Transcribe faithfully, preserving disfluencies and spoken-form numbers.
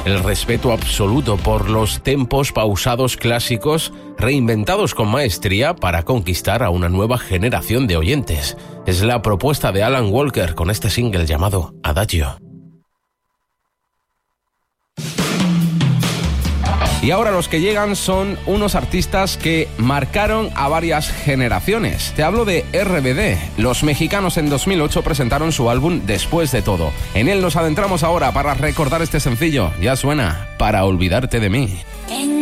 el respeto absoluto por los tempos pausados clásicos reinventados con maestría para conquistar a una nueva generación de oyentes. Es la propuesta de Alan Walker con este single llamado Adagio. Y ahora los que llegan son unos artistas que marcaron a varias generaciones. Te hablo de R B D. Los mexicanos en dos mil ocho presentaron su álbum Después de todo. En él nos adentramos ahora para recordar este sencillo. Ya suena Para olvidarte de mí. En